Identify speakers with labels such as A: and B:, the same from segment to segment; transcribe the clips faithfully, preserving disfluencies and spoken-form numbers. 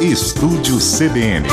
A: Estúdio C B N.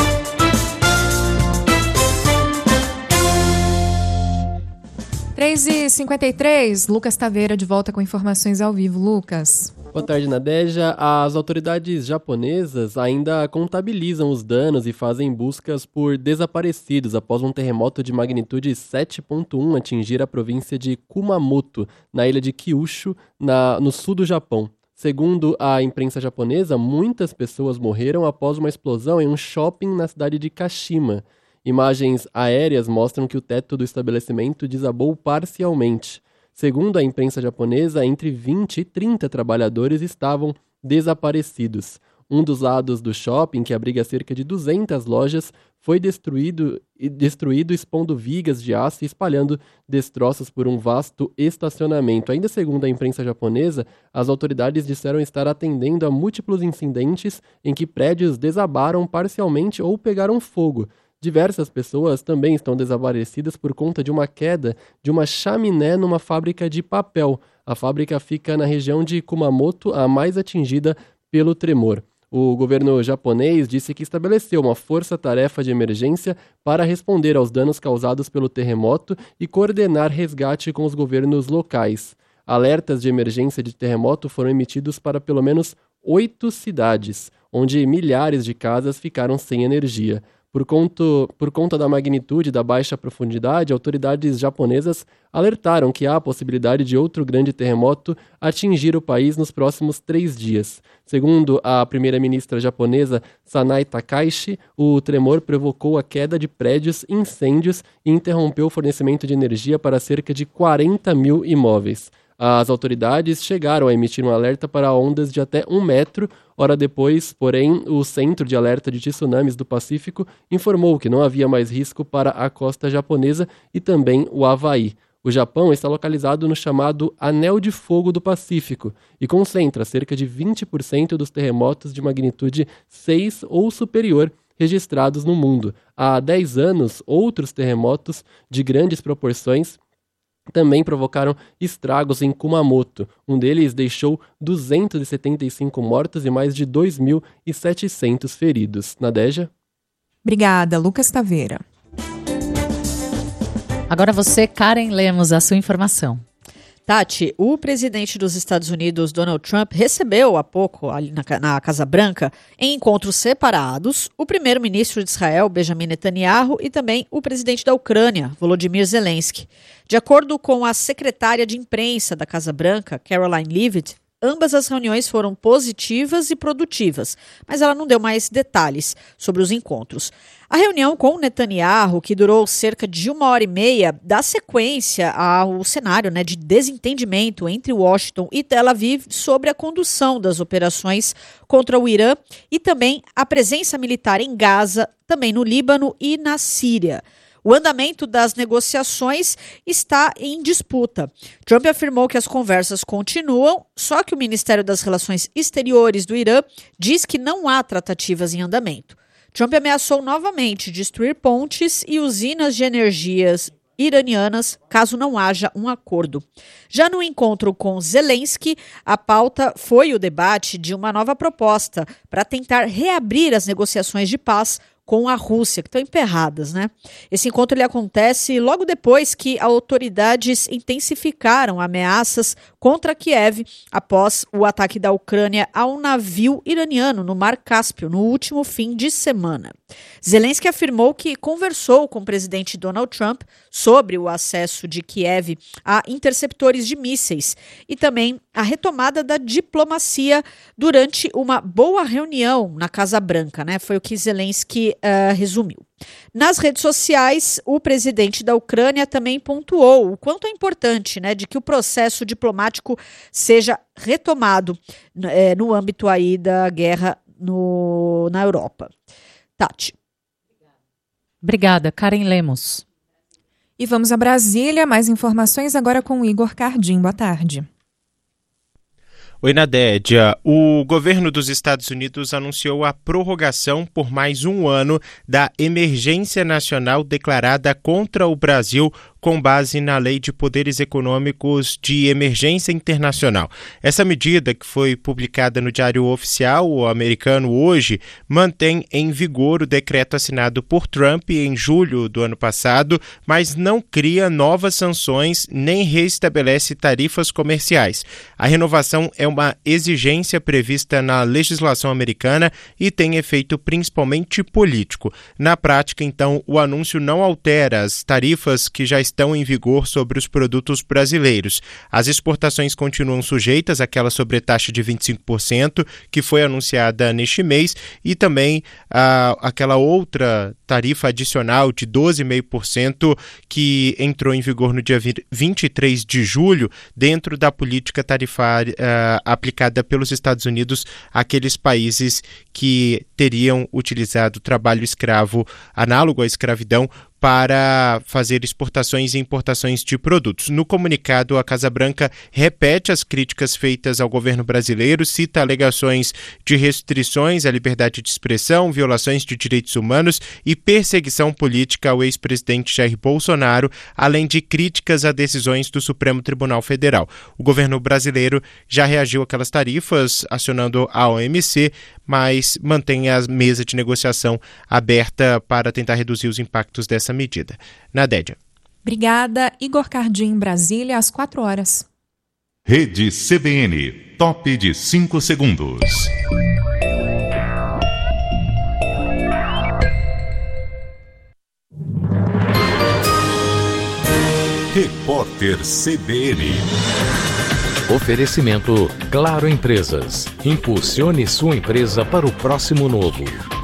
B: três e cinquenta e três, Lucas Taveira de volta com informações ao vivo. Lucas.
C: Boa tarde, Nadeja. As autoridades japonesas ainda contabilizam os danos e fazem buscas por desaparecidos após um terremoto de magnitude sete ponto um atingir a província de Kumamoto, na ilha de Kyushu, na, no sul do Japão. Segundo a imprensa japonesa, muitas pessoas morreram após uma explosão em um shopping na cidade de Kashima. Imagens aéreas mostram que o teto do estabelecimento desabou parcialmente. Segundo a imprensa japonesa, entre vinte e trinta trabalhadores estavam desaparecidos. Um dos lados do shopping, que abriga cerca de duzentas lojas, foi destruído, destruído expondo vigas de aço e espalhando destroços por um vasto estacionamento. Ainda segundo a imprensa japonesa, as autoridades disseram estar atendendo a múltiplos incidentes em que prédios desabaram parcialmente ou pegaram fogo. Diversas pessoas também estão desaparecidas por conta de uma queda de uma chaminé numa fábrica de papel. A fábrica fica na região de Kumamoto, a mais atingida pelo tremor. O governo japonês disse que estabeleceu uma força-tarefa de emergência para responder aos danos causados pelo terremoto e coordenar resgate com os governos locais. Alertas de emergência de terremoto foram emitidos para pelo menos oito cidades, onde milhares de casas ficaram sem energia. Por conta, por conta da magnitude da baixa profundidade, autoridades japonesas alertaram que há a possibilidade de outro grande terremoto atingir o país nos próximos três dias. Segundo a primeira-ministra japonesa Sanai Takaichi, o tremor provocou a queda de prédios, incêndios e interrompeu o fornecimento de energia para cerca de quarenta mil imóveis. As autoridades chegaram a emitir um alerta para ondas de até um metro. Hora depois, porém, o Centro de Alerta de Tsunamis do Pacífico informou que não havia mais risco para a costa japonesa e também o Havaí. O Japão está localizado no chamado Anel de Fogo do Pacífico e concentra cerca de vinte por cento dos terremotos de magnitude seis ou superior registrados no mundo. Há dez anos, outros terremotos de grandes proporções também provocaram estragos em Kumamoto. Um deles deixou duzentos e setenta e cinco mortos e mais de dois mil e setecentos feridos. Nadeja?
B: Obrigada, Lucas Taveira.
D: Agora você, Karen Lemos, a sua informação.
E: Tati, o presidente dos Estados Unidos, Donald Trump, recebeu há pouco, ali na, na Casa Branca, em encontros separados, o primeiro-ministro de Israel, Benjamin Netanyahu, e também o presidente da Ucrânia, Volodymyr Zelensky. De acordo com a secretária de imprensa da Casa Branca, Caroline Leavitt, ambas as reuniões foram positivas e produtivas, mas ela não deu mais detalhes sobre os encontros. A reunião com Netanyahu, que durou cerca de uma hora e meia, dá sequência ao cenário, né, de desentendimento entre Washington e Tel Aviv sobre a condução das operações contra o Irã e também a presença militar em Gaza, também no Líbano e na Síria. O andamento das negociações está em disputa. Trump afirmou que as conversas continuam, só que o Ministério das Relações Exteriores do Irã diz que não há tratativas em andamento. Trump ameaçou novamente destruir pontes e usinas de energias iranianas caso não haja um acordo. Já no encontro com Zelensky, a pauta foi o debate de uma nova proposta para tentar reabrir as negociações de paz com a Rússia, que estão emperradas, né? Esse encontro ele acontece logo depois que autoridades intensificaram ameaças contra Kiev após o ataque da Ucrânia a um navio iraniano no Mar Cáspio no último fim de semana. Zelensky afirmou que conversou com o presidente Donald Trump sobre o acesso de Kiev a interceptores de mísseis e também a retomada da diplomacia durante uma boa reunião na Casa Branca, né? Foi o que Zelensky uh, resumiu. Nas redes sociais, o presidente da Ucrânia também pontuou o quanto é importante, né, de que o processo diplomático seja retomado é, no âmbito aí da guerra no, na Europa. Tati.
D: Obrigada, Karen Lemos.
B: E vamos a Brasília, mais informações agora com o Igor Cardim. Boa tarde.
F: Oi, Nadédia. O governo dos Estados Unidos anunciou a prorrogação por mais um ano da emergência nacional declarada contra o Brasil com base na Lei de Poderes Econômicos de Emergência Internacional. Essa medida, que foi publicada no Diário Oficial americano hoje, mantém em vigor o decreto assinado por Trump em julho do ano passado, mas não cria novas sanções nem reestabelece tarifas comerciais. A renovação é uma exigência prevista na legislação americana e tem efeito principalmente político. Na prática, então, o anúncio não altera as tarifas que já estão em vigor sobre os produtos brasileiros. As exportações continuam sujeitas àquela sobretaxa de vinte e cinco por cento que foi anunciada neste mês e também ah, aquela outra tarifa adicional de doze vírgula cinco por cento que entrou em vigor no dia vinte e três de julho dentro da política tarifária ah, aplicada pelos Estados Unidos àqueles países que teriam utilizado trabalho escravo análogo à escravidão para fazer exportações e importações de produtos. No comunicado, a Casa Branca repete as críticas feitas ao governo brasileiro, cita alegações de restrições à liberdade de expressão, violações de direitos humanos e perseguição política ao ex-presidente Jair Bolsonaro, além de críticas a decisões do Supremo Tribunal Federal. O governo brasileiro já reagiu àquelas tarifas, acionando a O M C, mas mantém a mesa de negociação aberta para tentar reduzir os impactos dessa medida. Nadédia.
B: Obrigada. Igor Cardim, em Brasília, às quatro horas.
A: Rede C B N, top de cinco segundos. Repórter C B N.
G: Oferecimento Claro Empresas. Impulsione sua empresa para o próximo novo.